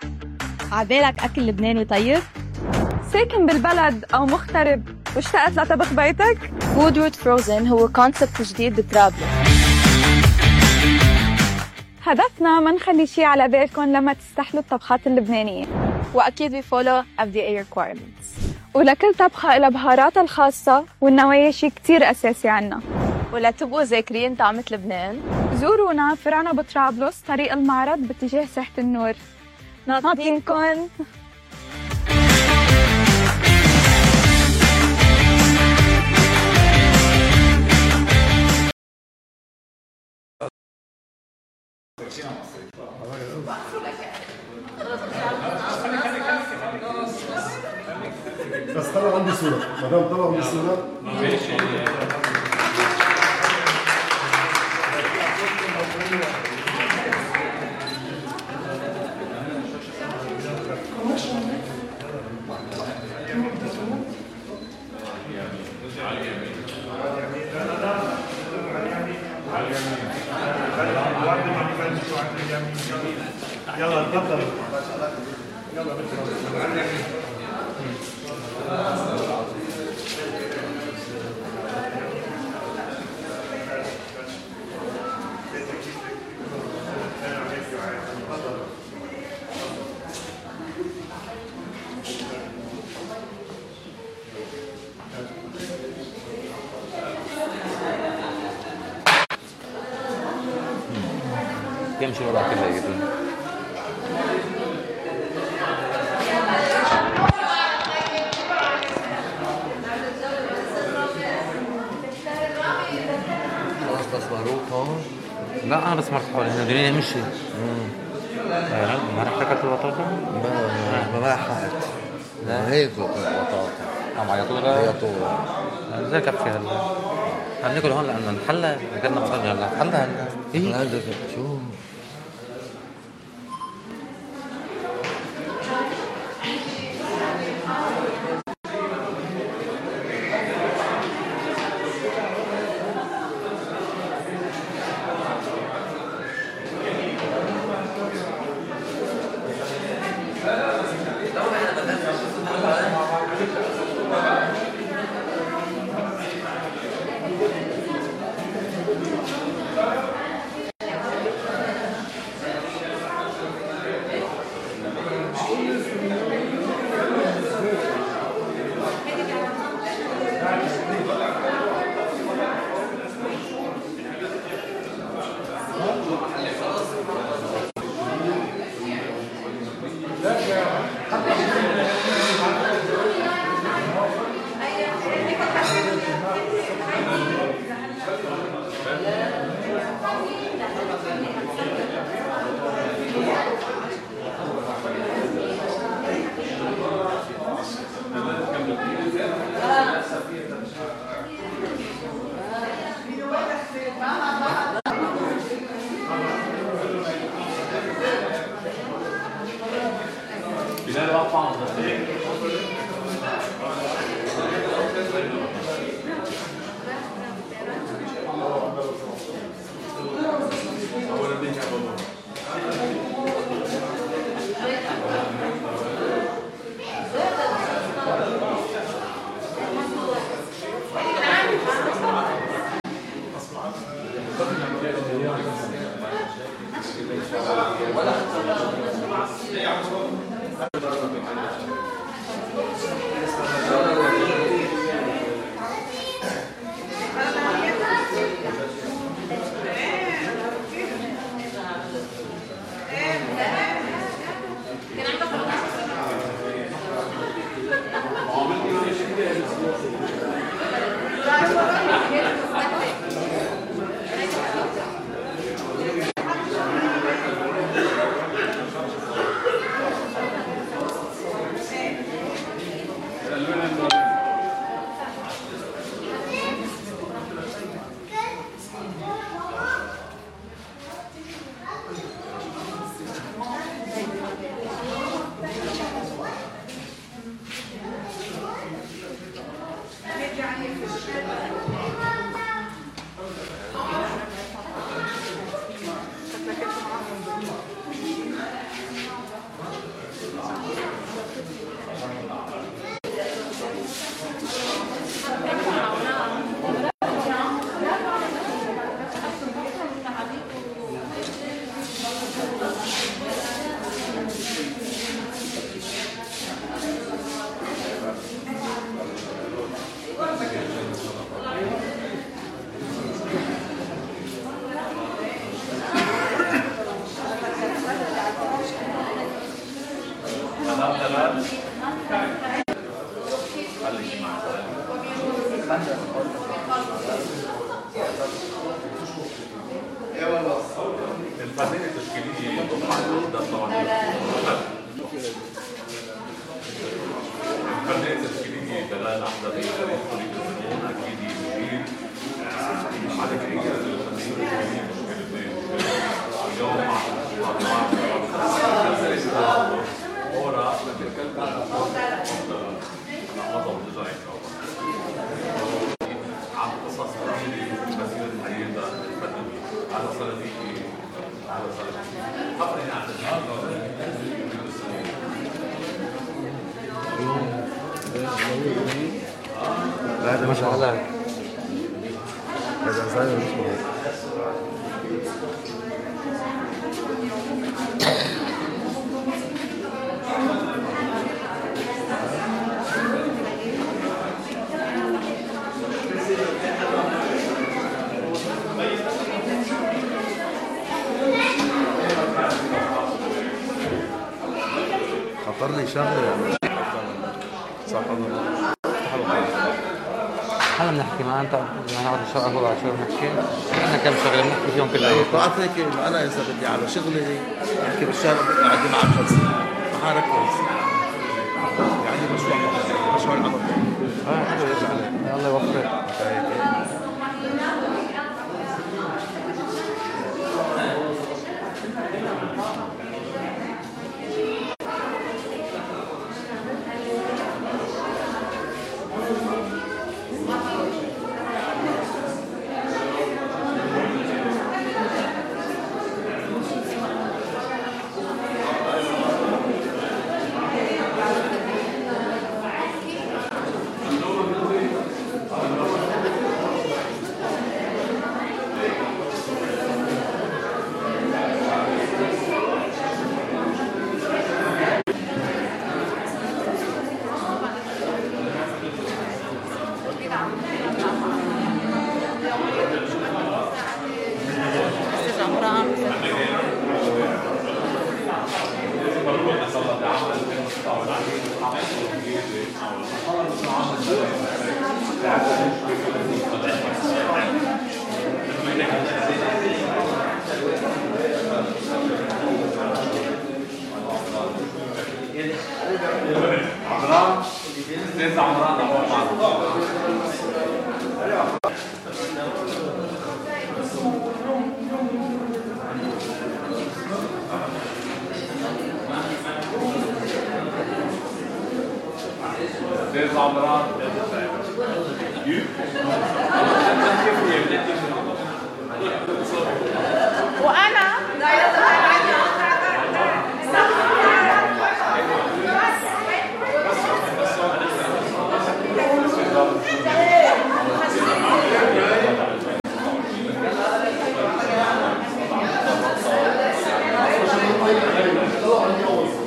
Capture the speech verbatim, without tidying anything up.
عبالك أكل لبناني طيب؟ ساكن بالبلد أو مغترب واشتقت لطبخ بيتك؟ وودورد فروزن هو كونسبت جديد بطرابلس. هدفنا ما نخلي شي على بالكم لما تستحلوا الطبخات اللبنانية، وأكيد بيفولو إف دي إيه requirements. ولكل طبخة إلها بهاراتها الخاصة والنوايا شي كتير أساسي عنا. ولا تبقوا ذاكرين طعمة لبنان؟ زورونا فرعنا بطرابلس طريق المعرض باتجاه ساحة النور. ناطرينكن. بس طلع عندي صورة، مدام طلع عندي صورة. يلا تفضل. يلا يمشي الوضع كله يقدر. خلاص بس مهروب هون. لا انا بس مرت حوالي هنا الدنيا يمشي. امم ما رح تاكل البطاطا؟ ما ما حقت. لا هيك بطاطا. عم عيطوها؟ عيطوها. زي كفي هلا. عم ناكل هون لأن الحلة قدرنا نصنع هلا. حلة هلا. إيه؟ عندك شو؟ الفنانة التشكيلية ده طبعا الفنانة التشكيلية دلال أحمد يدخل يكون أكيد يدير على كثير الفنانين التشكيليين اليوم مع مع ورا بتتكلم عن قصص كثيرة كثير الحقيقة الفنانين على صلاتي على صلاتي قبل هذا ما شاء الله. هذا زين اسمه خطر لي شغله يعني صح والله. هلا بنحكي ما انت بدنا نقعد نشرب قهوه بعد شوي بنحكي عندنا كم شغله بنحكي فيهم كلهم. طلعت هيك انا اذا بدي على شغلي احكي بالشارع قاعد مع الخمسه ما حركز يعني مشروع مشروع العمل اه حلو يرجع الله يوفقك. عمران استاذ عمران استاذ عمران وانا الله